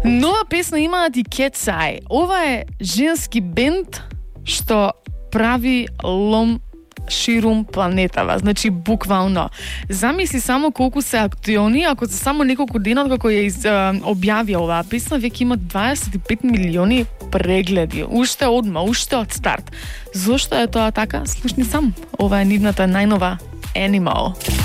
Нова песна има Кецај. Ова е женски бенд што прави лом ширум планетава, значи буквално. Замисли само колку се актуелни, ако се само неколку дена како ја објави оваа песна, веќе има 25 милиони прегледи. Уште одма, уште од старт. Зошто е тоа така? Слушни сам. Ова е нивната најнова Animal.